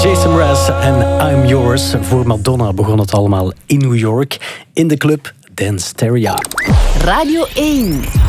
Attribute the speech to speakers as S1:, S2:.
S1: Jason Mraz en I'm Yours. Voor Madonna begon het allemaal in New York, in de club Dance Stereo.
S2: Radio 1.